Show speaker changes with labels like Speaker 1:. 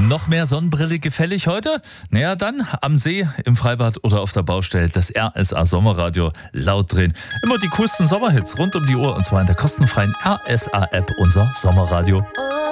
Speaker 1: Noch mehr Sonnenbrille gefällig heute? Naja, dann am See, im Freibad oder auf der Baustelle das RSA Sommerradio laut drehen. Immer die coolsten Sommerhits rund um die Uhr und zwar in der kostenfreien RSA-App, unser Sommerradio.